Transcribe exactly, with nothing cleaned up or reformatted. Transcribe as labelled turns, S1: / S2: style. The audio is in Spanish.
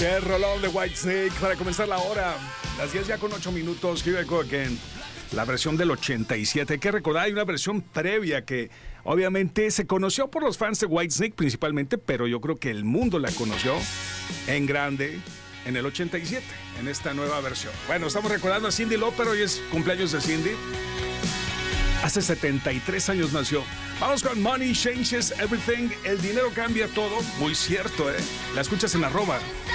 S1: Qué rolón de Whitesnake para comenzar la hora. Las diez ya con ocho minutos. Here I go again. La versión del ochenta y siete. Hay que recordar, hay una versión previa que obviamente se conoció por los fans de Whitesnake principalmente, pero yo creo que el mundo la conoció en grande en el ochenta y siete, en esta nueva versión. Bueno, estamos recordando a Cyndi Lauper. Hoy es cumpleaños de Cyndi. Hace setenta y tres años nació. Vamos con Money Changes Everything. El dinero cambia todo. Muy cierto, ¿eh? La escuchas en arroba